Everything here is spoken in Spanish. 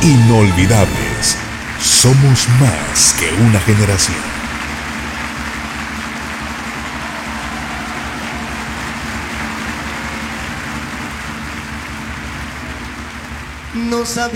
Inolvidables. Somos más que una generación. No sabía